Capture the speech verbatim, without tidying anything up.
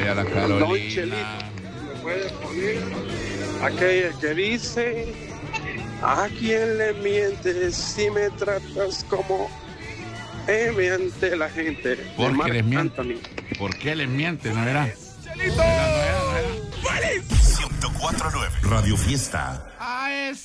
Vaya la Don Carolina. Chelito, ¿me puedes poner aquella que dice: ¿a quién le mientes si me tratas como eh, miente la gente? ¿Por qué les miente? Anthony. ¿Por qué les mienten? ¿No verás? ciento cuatro punto nueve Radio Fiesta.